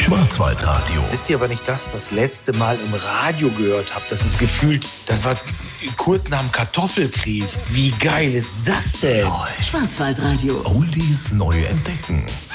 Schwarzwaldradio. Wisst ihr, wann ich das letzte Mal im Radio gehört habe? Das ist gefühlt, das war kurz nach dem Kartoffelkrieg. Wie geil ist das denn? Neu. Schwarzwaldradio. Oldies neu entdecken.